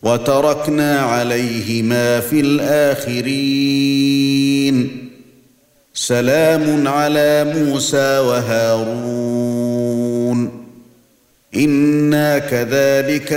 وتركنا عليهما في الآخرين سلام على موسى وهارون إنا كذلك